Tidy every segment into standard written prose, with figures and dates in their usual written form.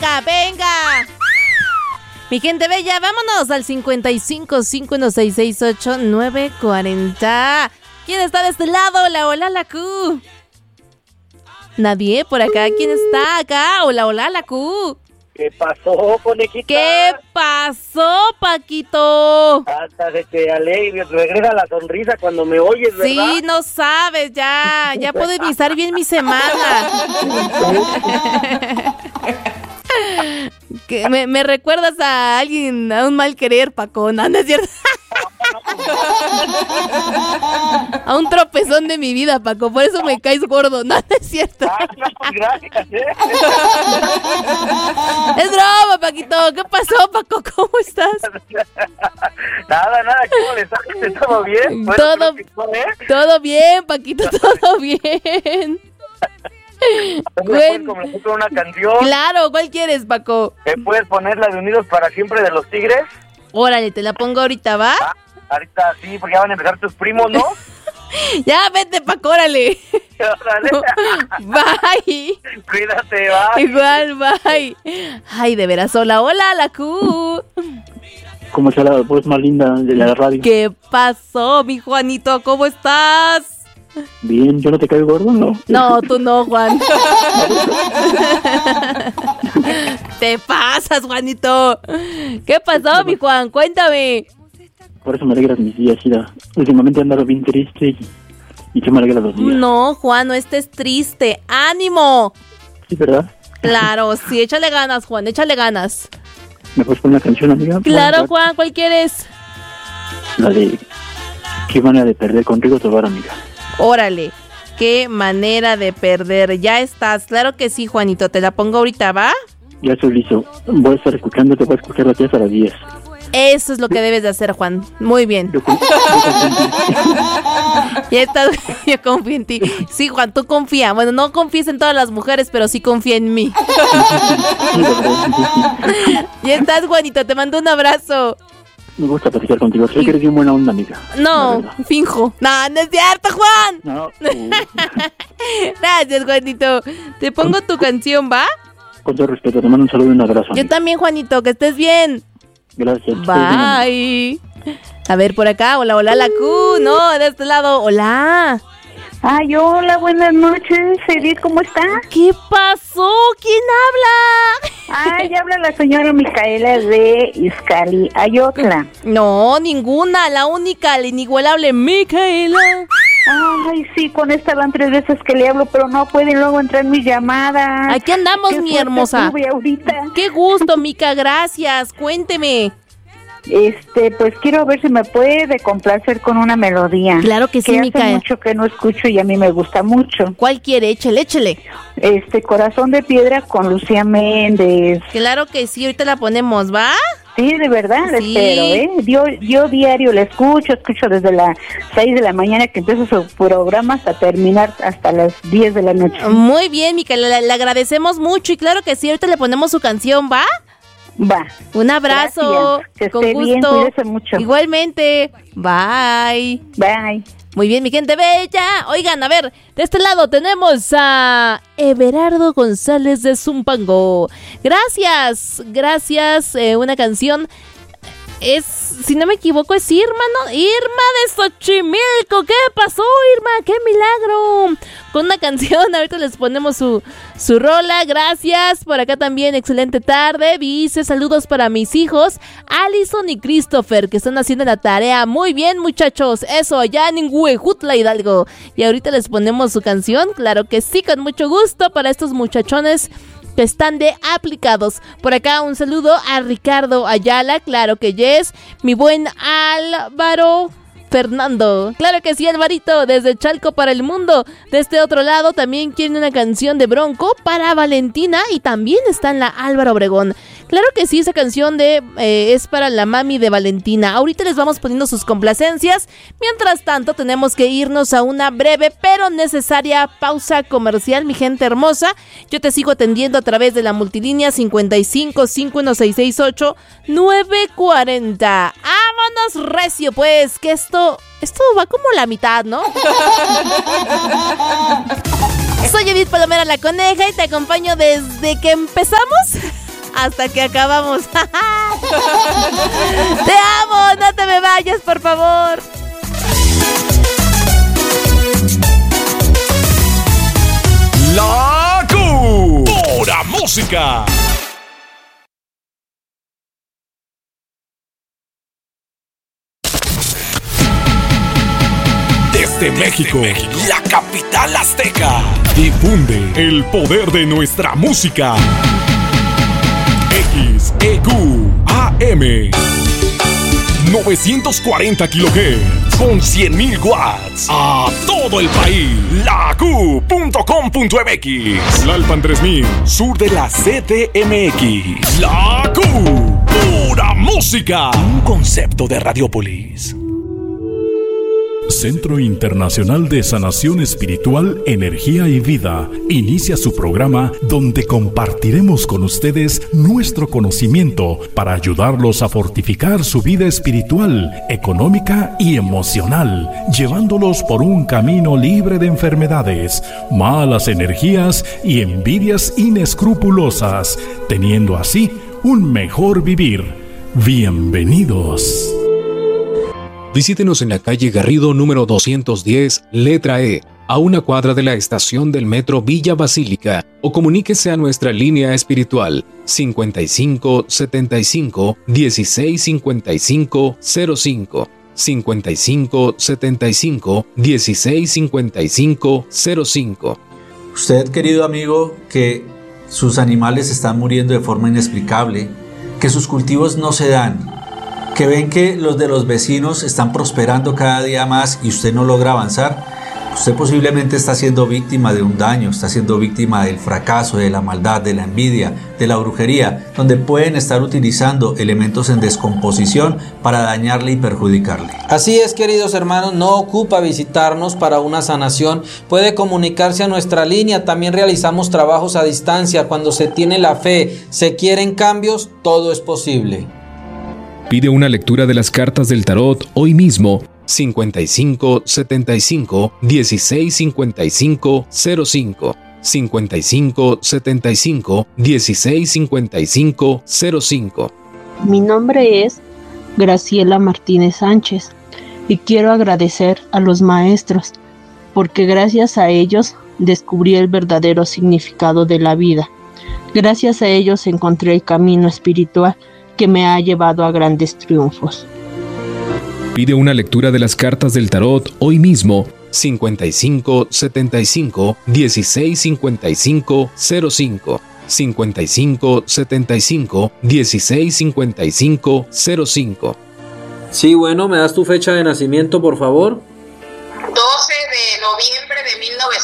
venga, venga. Mi gente bella, vámonos al 55-5166-8940. ¿Quién está de este lado? Hola, hola, la Q. Nadie por acá. ¿Quién está acá? Hola, hola, la Q. ¿Qué pasó, conejita? ¿Qué pasó, Paquito? Hasta se te regresa la sonrisa cuando me oyes, ¿verdad? Sí, no sabes, ya puedo iniciar bien mi semana. Que me recuerdas a alguien, a un mal querer, Paco, ¿no es cierto? A un tropezón de mi vida, Paco, por eso me caes gordo, no es cierto. Gracias, Es broma, Paquito, ¿qué pasó, Paco? ¿Cómo estás? Nada, ¿cómo le estás? ¿Todo bien? Todo bien, Paquito, todo bien. ¿Puedes comenzar con una canción? Claro, ¿cuál quieres, Paco? ¿Me puedes poner la de Unidos para Siempre de los Tigres? Órale, te la pongo ahorita, ¿va? Ahorita sí, porque ya van a empezar tus primos, ¿no? Ya, vete, Paco, órale. Órale. Bye. Cuídate, bye. Igual, bye. Ay, de veras, hola, hola, la Q. ¿Cómo está la voz más linda de la radio? ¿Qué pasó, mi Juanito? ¿Cómo estás? Bien, ¿yo no te caigo gordo, no? No, tú no, Juan. Te pasas, Juanito. ¿Qué pasó, mi Juan? Cuéntame. Por eso me alegras mis días, Ida. Últimamente he andado bien triste y tú me alegras los días. No, Juan, no estés triste. ¡Ánimo! Sí, ¿verdad? Claro, sí, échale ganas, Juan, échale ganas. ¿Me puedes poner una canción, amiga? Claro, Juan, ¿cuál quieres? La de ¿Qué manera de perder con Rigo Tobar, amiga? Órale, qué manera de perder. Ya estás, claro que sí, Juanito. Te la pongo ahorita, ¿va? Ya estoy listo. Voy a estar escuchándote, voy a escuchar las 10 a las 10. Eso es lo que debes de hacer, Juan. Muy bien. Yo confío Ya estás, yo confío en ti. Sí, Juan, tú confía. Bueno, no confíes en todas las mujeres, pero sí confía en mí. Ya estás, Juanito. Te mando un abrazo. Me gusta platicar contigo. Sé que eres bien buena onda, amiga. No, finjo. No, no es cierto, Juan. No. Gracias, Juanito. Te pongo tu canción, ¿va? Con todo respeto, te mando un saludo y un abrazo. Yo también, Juanito. Que estés bien. Gracias. Bye. A ver, por acá. Hola, hola, la Q. No, de este lado. Hola. Ay, hola, buenas noches, Edith, ¿cómo está? ¿Qué pasó? ¿Quién habla? Ay, habla la señora Micaela de Izcalli, Ayotla. No, ninguna, la única, la inigualable Micaela. Ay, sí, con esta van 3 veces que le hablo, pero no pueden luego entrar mis llamadas. Aquí andamos, mi hermosa. Ahorita. Qué gusto, Mica, gracias. Cuénteme. Pues quiero ver si me puede complacer con una melodía. Claro que sí, Mica. Hace mucho que no escucho y a mí me gusta mucho. ¿Cuál quiere? Échele, échele. Corazón de Piedra con Lucía Méndez. Claro que sí, ahorita la ponemos, ¿va? Sí, de verdad, Sí. espero, Yo diario la escucho desde las 6 de la mañana que empieza su programa hasta terminar hasta las 10 de la noche. Muy bien, Mica, le agradecemos mucho y claro que sí, ahorita le ponemos su canción, ¿va? Va. Un abrazo. Gracias. Que Con esté gusto. bien, cuídese mucho. Igualmente. Bye. Bye. Muy bien, mi gente bella. Oigan, a ver, de este lado tenemos a Everardo González de Zumpango. Gracias, una canción. Es, si no me equivoco, es Irma, ¿no? Irma de Xochimilco. ¿Qué pasó, Irma? ¡Qué milagro! Con una canción, ahorita les ponemos su rola. Gracias. Por acá también, excelente tarde. Dice, saludos para mis hijos, Alison y Christopher, que están haciendo la tarea. Muy bien, muchachos. Eso, allá en Huejutla, Hidalgo. Y ahorita les ponemos su canción. Claro que sí, con mucho gusto para estos muchachones que están de aplicados. Por acá un saludo a Ricardo Ayala, claro que yes, mi buen Álvaro Fernando, claro que sí, Alvarito, desde Chalco para el mundo. De este otro lado también quieren una canción de Bronco para Valentina y también está en la Álvaro Obregón. Claro que sí, esa canción es para la mami de Valentina. Ahorita les vamos poniendo sus complacencias. Mientras tanto, tenemos que irnos a una breve pero necesaria pausa comercial, mi gente hermosa. Yo te sigo atendiendo a través de la multilínea 55-5166-8940. ¡Vámonos recio, pues! Que esto va como la mitad, ¿no? Soy Edith Palomera la Coneja y te acompaño desde que empezamos hasta que acabamos. Te amo, no te me vayas, por favor. La Q. Pura música. Desde México, la capital azteca, difunde el poder de nuestra música. XEQ AM 940 kHz con 100.000 watts a todo el país. LaQ.com.mx, Lalpan 3000, sur de la CDMX. La Q, pura música. Un concepto de Radiopolis. Centro Internacional de Sanación Espiritual, Energía y Vida inicia su programa donde compartiremos con ustedes nuestro conocimiento para ayudarlos a fortificar su vida espiritual, económica y emocional, llevándolos por un camino libre de enfermedades, malas energías y envidias inescrupulosas, teniendo así un mejor vivir. Bienvenidos. Visítenos en la calle Garrido número 210, letra E, a una cuadra de la estación del metro Villa Basílica, o comuníquese a nuestra línea espiritual 55 75 16 55 05, 55 75 16 55 05. Usted, querido amigo, que sus animales están muriendo de forma inexplicable, que sus cultivos no se dan, que ven que los de los vecinos están prosperando cada día más y usted no logra avanzar, usted posiblemente está siendo víctima de un daño, está siendo víctima del fracaso, de la maldad, de la envidia, de la brujería, donde pueden estar utilizando elementos en descomposición para dañarle y perjudicarle. Así es, queridos hermanos, no ocupa visitarnos para una sanación, puede comunicarse a nuestra línea, también realizamos trabajos a distancia, cuando se tiene la fe, se quieren cambios, todo es posible. Pide una lectura de las cartas del tarot hoy mismo. 55 75 16 55 05, 55 75 16 55 05. Mi nombre es Graciela Martínez Sánchez y quiero agradecer a los maestros porque gracias a ellos descubrí el verdadero significado de la vida. Gracias a ellos encontré el camino espiritual que me ha llevado a grandes triunfos. Pide una lectura de las cartas del tarot hoy mismo. 55 75 16 55 05, 55 75 16 55 05. Sí, bueno, ¿me das tu fecha de nacimiento, por favor? 12 de noviembre de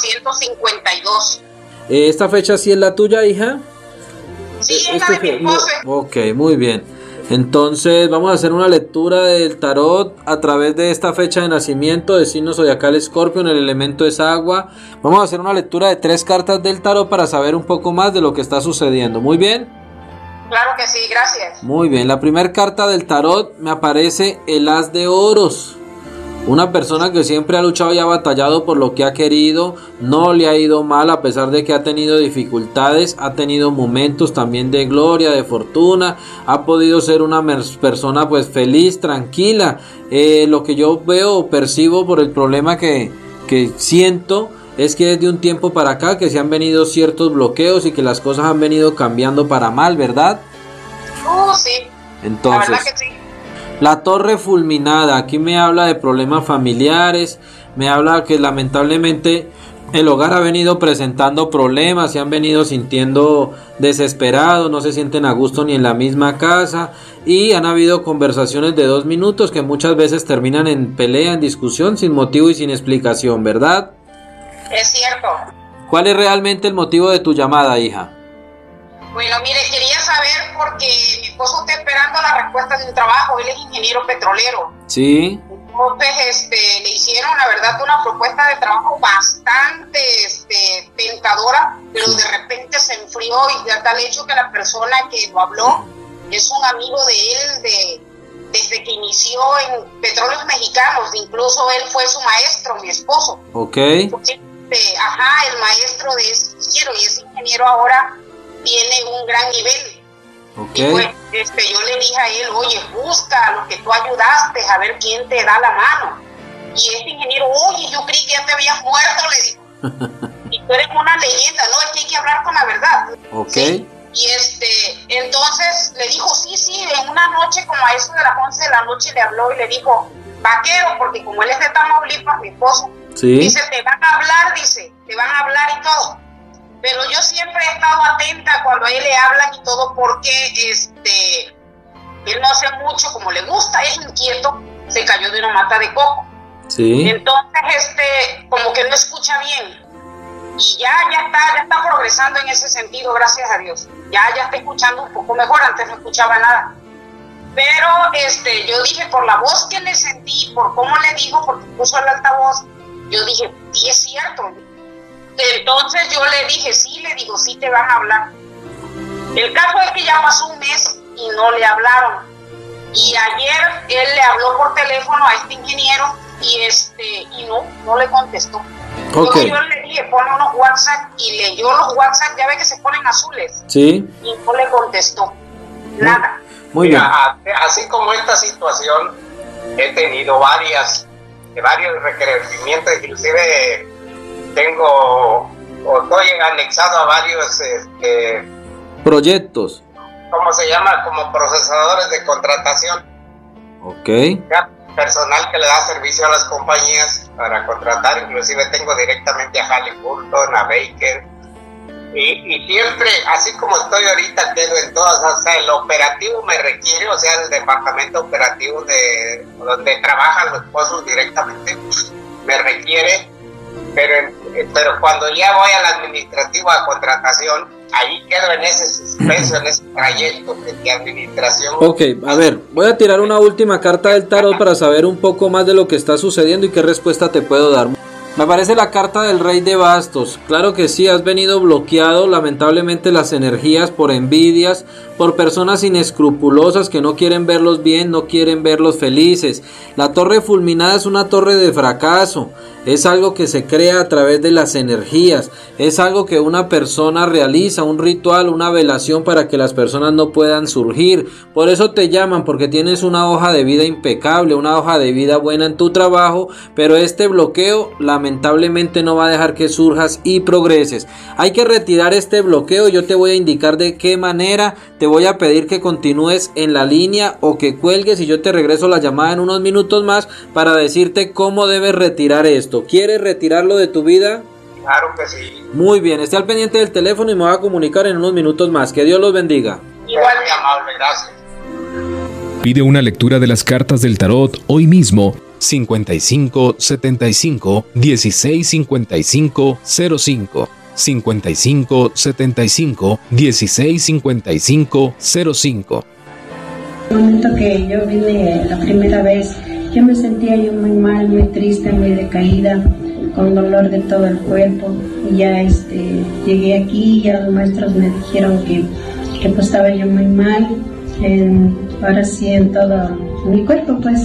1952. ¿Esta fecha sí es la tuya, hija? Sí, es la de mi esposo. Ok, muy bien. Entonces vamos a hacer una lectura del tarot a través de esta fecha de nacimiento de signo zodiacal Escorpio, el elemento es agua. Vamos a hacer una lectura de 3 cartas del tarot para saber un poco más de lo que está sucediendo. ¿Muy bien? Claro que sí, gracias. Muy bien, la primera carta del tarot me aparece el As de Oros. Una persona que siempre ha luchado y ha batallado por lo que ha querido, no le ha ido mal a pesar de que ha tenido dificultades, ha tenido momentos también de gloria, de fortuna, ha podido ser una persona pues feliz, tranquila. Lo que yo veo o percibo por el problema que siento es que desde un tiempo para acá que se han venido ciertos bloqueos y que las cosas han venido cambiando para mal, ¿verdad? Sí. Entonces, la verdad que sí. La torre fulminada, aquí me habla de problemas familiares, me habla que lamentablemente el hogar ha venido presentando problemas, se han venido sintiendo desesperados, no se sienten a gusto ni en la misma casa y han habido conversaciones de 2 minutos que muchas veces terminan en pelea, en discusión, sin motivo y sin explicación, ¿verdad? Es cierto. ¿Cuál es realmente el motivo de tu llamada, hija? Bueno, mire, quería saber porque mi esposo está esperando la respuesta de un trabajo, él es ingeniero petrolero. Sí. Entonces, le hicieron, la verdad, una propuesta de trabajo bastante tentadora, pero de repente se enfrió y a tal hecho que la persona que lo habló es un amigo de él desde que inició en Petróleos Mexicanos, incluso él fue su maestro, mi esposo. Ok. Entonces, el maestro de ese ingeniero y ese ingeniero ahora tiene un gran nivel. Y pues yo le dije a él, oye, busca a los que tú ayudaste, a ver quién te da la mano. Y este ingeniero, oye, yo creí que ya te habías muerto, le dijo. Y tú eres una leyenda, no, es que hay que hablar con la verdad. Ok. ¿Sí? Y entonces le dijo, sí, en una noche como a eso de las 11 de la noche le habló y le dijo, vaquero, porque como él es de Tamaulipas, mi esposo, dice, te van a hablar y todo. Pero yo siempre he estado atenta cuando a él le hablan y todo, porque él no hace mucho, como le gusta, es inquieto, se cayó de una mata de coco. Sí. Entonces, como que no escucha bien. Y ya está progresando en ese sentido, gracias a Dios. Ya está escuchando un poco mejor, antes no escuchaba nada. Pero yo dije, por la voz que le sentí, por cómo le dijo, porque puso el altavoz, yo dije, sí es cierto. Entonces yo le dije, sí te van a hablar. El caso es que ya pasó un mes y no le hablaron. Y ayer él le habló por teléfono a este ingeniero y no le contestó. Okay. Yo le dije, pone unos WhatsApp y leyó los WhatsApp, ya ve que se ponen azules. Sí. Y no le contestó nada. Muy bien. Así como esta situación, he tenido varios requerimientos, inclusive estoy anexado a varios proyectos. ¿Cómo se llama? Como procesadores de contratación. Ok. Personal que le da servicio a las compañías para contratar, inclusive tengo directamente a Halliburton, a Baker, y siempre, así como estoy ahorita, quedo en todas, o sea, el operativo me requiere, o sea, el departamento operativo de donde trabajan los esposos directamente, me requiere, pero cuando ya voy al administrativo a contratación, ahí quedo en ese suspenso, en ese trayecto de administración. Ok, a ver, voy a tirar una última carta del tarot para saber un poco más de lo que está sucediendo y qué respuesta te puedo dar. Me aparece la carta del Rey de Bastos. Claro que sí, has venido bloqueado lamentablemente las energías por envidias, por personas inescrupulosas que no quieren verlos bien, no quieren verlos felices. La torre fulminada es una torre de fracaso. Es algo que se crea a través de las energías, es algo que una persona realiza, un ritual, una velación para que las personas no puedan surgir. Por eso te llaman, porque tienes una hoja de vida impecable, una hoja de vida buena en tu trabajo, pero este bloqueo lamentablemente no va a dejar que surjas y progreses. Hay que retirar este bloqueo, yo te voy a indicar de qué manera, te voy a pedir que continúes en la línea o que cuelgues y yo te regreso la llamada en unos minutos más para decirte cómo debes retirar esto. ¿Quieres retirarlo de tu vida? Claro que sí. Muy bien, esté al pendiente del teléfono y me voy a comunicar en unos minutos más. Que Dios los bendiga. Igual, muy amable, gracias. Pide una lectura de las cartas del tarot hoy mismo. 55 75 16 55 05 55 75 16 55 05. El momento que yo vine la primera vez, yo me sentía muy mal, muy triste, muy decaída, con dolor de todo el cuerpo. Y ya llegué aquí y ya los maestros me dijeron que pues estaba yo muy mal, ahora sí en todo mi cuerpo pues.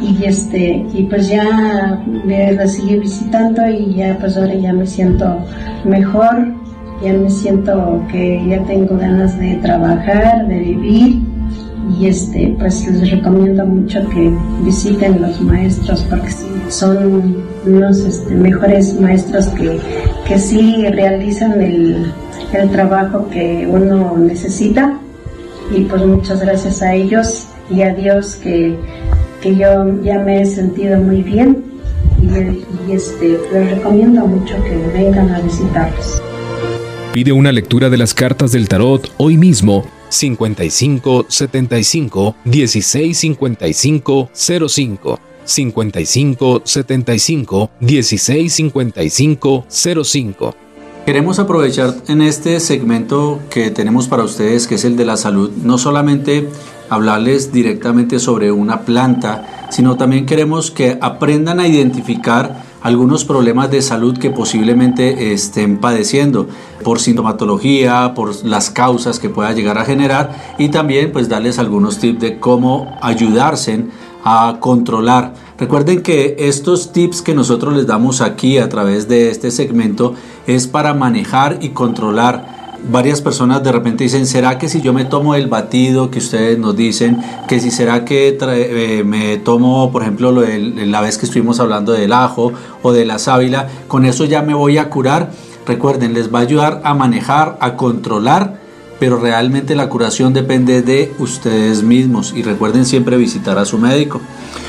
Y pues ya la seguí visitando y ya pues ahora ya me siento mejor, ya me siento que ya tengo ganas de trabajar, de vivir. Y pues les recomiendo mucho que visiten los maestros porque sí, son unos mejores maestros que sí realizan el trabajo que uno necesita. Y pues muchas gracias a ellos y a Dios que yo ya me he sentido muy bien y les recomiendo mucho que vengan a visitarlos. Pide una lectura de las cartas del tarot hoy mismo. 55 75 16 55 05 55 75 16 55 05. Queremos aprovechar en este segmento que tenemos para ustedes, que es el de la salud, no solamente hablarles directamente sobre una planta, sino también queremos que aprendan a identificar algunos problemas de salud que posiblemente estén padeciendo por sintomatología, por las causas que pueda llegar a generar, y también pues darles algunos tips de cómo ayudarse a controlar. Recuerden que estos tips que nosotros les damos aquí a través de este segmento es para manejar y controlar varias personas de repente dicen, ¿será que si yo me tomo el batido que ustedes nos dicen, que si será que me tomo, por ejemplo, la vez que estuvimos hablando del ajo o de la sábila, con eso ya me voy a curar? Recuerden, les va a ayudar a manejar, a controlar, pero realmente la curación depende de ustedes mismos, y recuerden siempre visitar a su médico.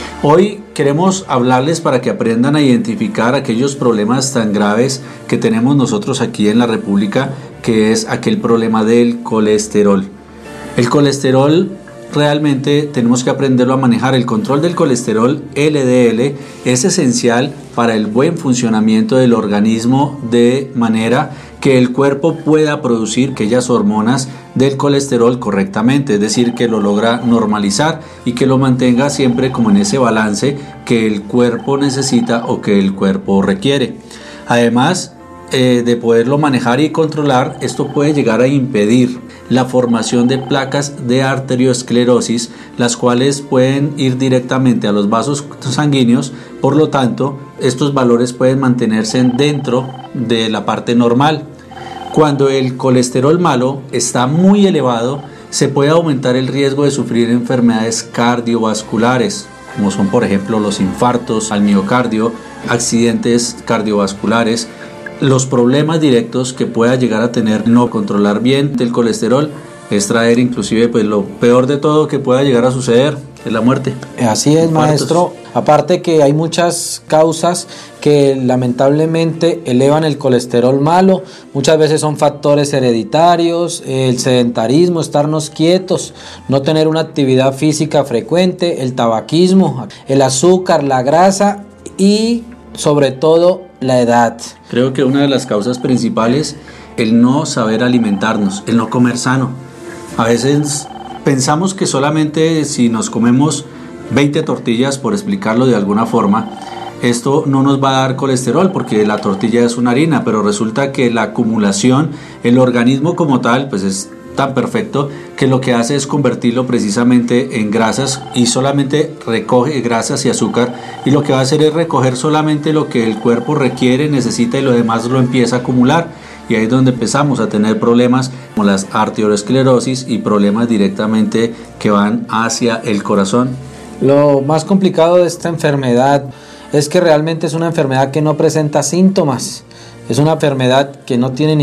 Hoy queremos hablarles para que aprendan a identificar aquellos problemas tan graves que tenemos nosotros aquí en la República, que es aquel problema del colesterol. El colesterol realmente tenemos que aprenderlo a manejar. El control del colesterol LDL es esencial para el buen funcionamiento del organismo, de manera que el cuerpo pueda producir aquellas hormonas del colesterol correctamente, es decir, que lo logra normalizar y que lo mantenga siempre como en ese balance que el cuerpo necesita o que el cuerpo requiere. Además de poderlo manejar y controlar, esto puede llegar a impedir la formación de placas de arteriosclerosis, las cuales pueden ir directamente a los vasos sanguíneos. Por lo tanto, estos valores pueden mantenerse dentro de la parte normal. Cuando el colesterol malo está muy elevado, se puede aumentar el riesgo de sufrir enfermedades cardiovasculares, como son por ejemplo los infartos al miocardio, accidentes cardiovasculares, los problemas directos que pueda llegar a tener no controlar bien el colesterol, es traer inclusive pues lo peor de todo que pueda llegar a suceder, es la muerte. Así es, maestro. Aparte que hay muchas causas que lamentablemente elevan el colesterol malo. Muchas veces son factores hereditarios, el sedentarismo, estarnos quietos, no tener una actividad física frecuente, el tabaquismo, el azúcar, la grasa y sobre todo la edad. Creo que una de las causas principales, el no saber alimentarnos, el no comer sano. A veces pensamos que solamente si nos comemos 20 tortillas, por explicarlo de alguna forma, esto no nos va a dar colesterol porque la tortilla es una harina, pero resulta que la acumulación, el organismo como tal, pues es tan perfecto que lo que hace es convertirlo precisamente en grasas y solamente recoge grasas y azúcar, y lo que va a hacer es recoger solamente lo que el cuerpo requiere, necesita, y lo demás lo empieza a acumular, y ahí es donde empezamos a tener problemas como las arteriosclerosis y problemas directamente que van hacia el corazón. Lo más complicado de esta enfermedad es que realmente es una enfermedad que no presenta síntomas, es una enfermedad que no tiene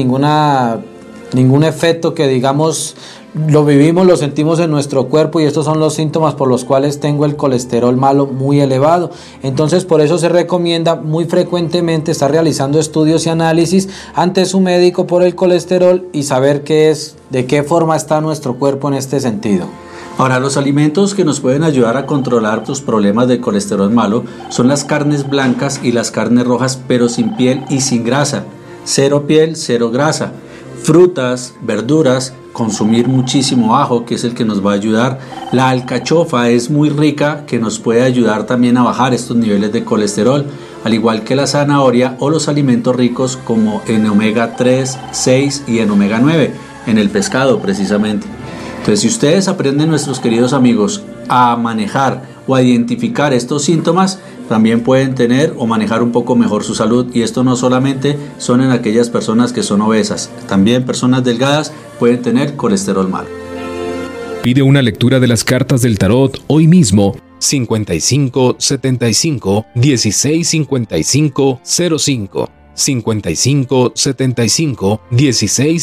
ningún efecto que digamos lo vivimos, lo sentimos en nuestro cuerpo, y estos son los síntomas por los cuales tengo el colesterol malo muy elevado. Entonces por eso se recomienda muy frecuentemente estar realizando estudios y análisis ante su médico por el colesterol y saber de qué forma está nuestro cuerpo en este sentido. Ahora, los alimentos que nos pueden ayudar a controlar tus problemas de colesterol malo son las carnes blancas y las carnes rojas, pero sin piel y sin grasa. Cero piel, cero grasa. Frutas, verduras, consumir muchísimo ajo, que es el que nos va a ayudar. La alcachofa es muy rica, que nos puede ayudar también a bajar estos niveles de colesterol, al igual que la zanahoria o los alimentos ricos como en omega 3, 6 y en omega 9, en el pescado precisamente. Entonces, si ustedes aprenden, nuestros queridos amigos, a manejar o a identificar estos síntomas, también pueden tener o manejar un poco mejor su salud. Y esto no solamente son en aquellas personas que son obesas, también personas delgadas pueden tener colesterol malo. Pide una lectura de las cartas del tarot hoy mismo. 55 75 16 55 05 55 75 16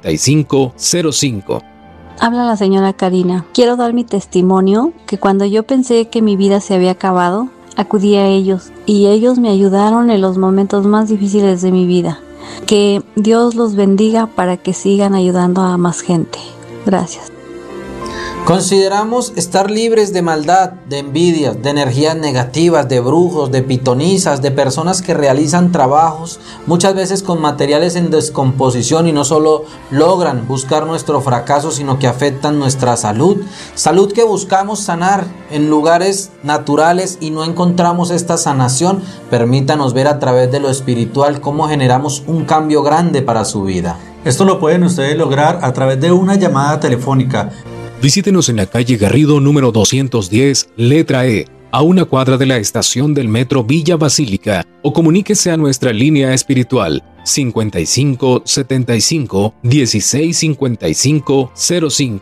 55 05. Habla la señora Karina. Quiero dar mi testimonio que cuando yo pensé que mi vida se había acabado, acudí a ellos y ellos me ayudaron en los momentos más difíciles de mi vida. Que Dios los bendiga para que sigan ayudando a más gente. Gracias. Consideramos estar libres de maldad, de envidias, de energías negativas, de brujos, de pitonisas, de personas que realizan trabajos muchas veces con materiales en descomposición y no solo logran buscar nuestro fracaso, sino que afectan nuestra salud. Salud que buscamos sanar en lugares naturales y no encontramos esta sanación. Permítanos ver a través de lo espiritual cómo generamos un cambio grande para su vida. Esto lo pueden ustedes lograr a través de una llamada telefónica. Visítenos en la calle Garrido número 210, letra E, a una cuadra de la estación del metro Villa Basílica, o comuníquese a nuestra línea espiritual 55 75 16 55 05.